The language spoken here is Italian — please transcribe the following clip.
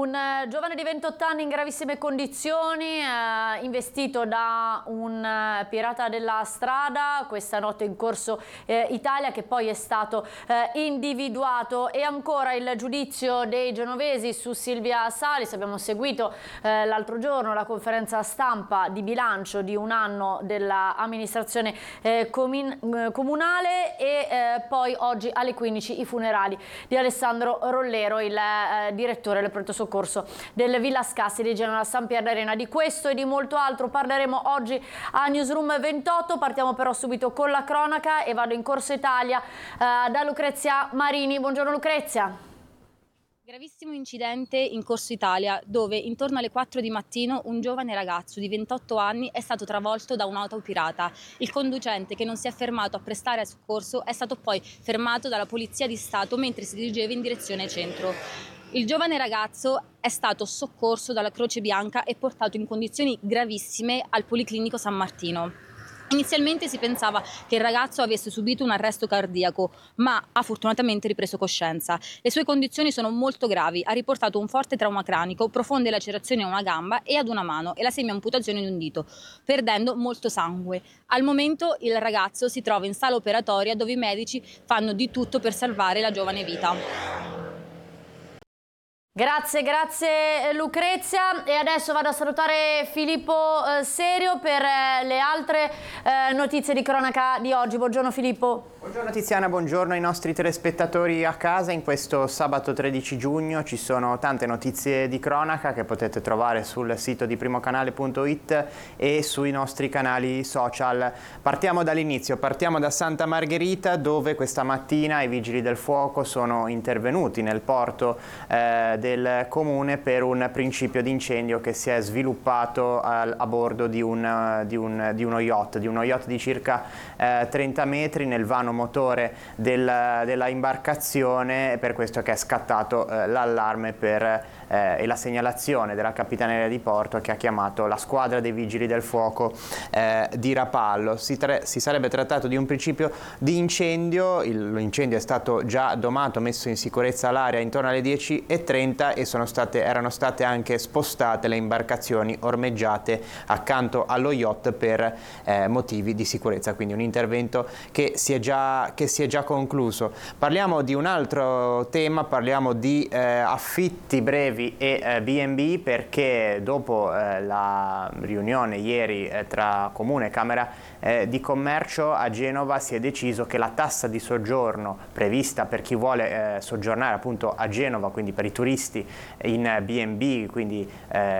Un giovane di 28 anni in gravissime condizioni, investito da un pirata della strada questa notte in Corso Italia, che poi è stato individuato. E ancora il giudizio dei genovesi su Silvia Salis. Abbiamo seguito l'altro giorno la conferenza stampa di bilancio di un anno dell'amministrazione comunale e poi oggi alle 15 i funerali di Alessandro Rollero, il direttore del pronto soccorso del Villa Scassi di Genova San Pierdarena. Di questo e di molto altro parleremo oggi a Newsroom 28. Partiamo però subito con la cronaca e vado in Corso Italia da Lucrezia Marini. Buongiorno Lucrezia. Gravissimo incidente in Corso Italia, dove intorno alle 4 di mattino un giovane ragazzo di 28 anni è stato travolto da un'auto pirata. Il conducente, che non si è fermato a prestare soccorso, è stato poi fermato dalla Polizia di Stato mentre si dirigeva in direzione centro. Il giovane ragazzo è stato soccorso dalla Croce Bianca e portato in condizioni gravissime al Policlinico San Martino. Inizialmente si pensava che il ragazzo avesse subito un arresto cardiaco, ma ha fortunatamente ripreso coscienza. Le sue condizioni sono molto gravi, ha riportato un forte trauma cranico, profonde lacerazioni a una gamba e ad una mano e la semiamputazione di un dito, perdendo molto sangue. Al momento il ragazzo si trova in sala operatoria dove i medici fanno di tutto per salvare la giovane vita. Grazie Lucrezia, e adesso vado a salutare Filippo Serio per le altre notizie di cronaca di oggi. Buongiorno Filippo. Buongiorno Tiziana, buongiorno ai nostri telespettatori a casa. In questo sabato 13 giugno ci sono tante notizie di cronaca che potete trovare sul sito di primocanale.it e sui nostri canali social. Partiamo dall'inizio, partiamo da Santa Margherita, dove questa mattina i vigili del fuoco sono intervenuti nel porto del comune per un principio di incendio che si è sviluppato a bordo di uno yacht di circa 30 metri nel vano motore della imbarcazione, per questo che è scattato l'allarme e la segnalazione della Capitaneria di Porto, che ha chiamato la squadra dei vigili del fuoco di Rapallo. Si sarebbe trattato di un principio di incendio. L'incendio è stato già domato, messo in sicurezza l'area intorno alle 10:30 e erano state anche spostate le imbarcazioni ormeggiate accanto allo yacht per motivi di sicurezza, quindi un intervento che si è già concluso. Parliamo di un altro tema, parliamo di affitti brevi e B&B, perché dopo la riunione ieri tra Comune e Camera di Commercio a Genova si è deciso che la tassa di soggiorno prevista per chi vuole soggiornare appunto a Genova, quindi per i turisti in B&B, quindi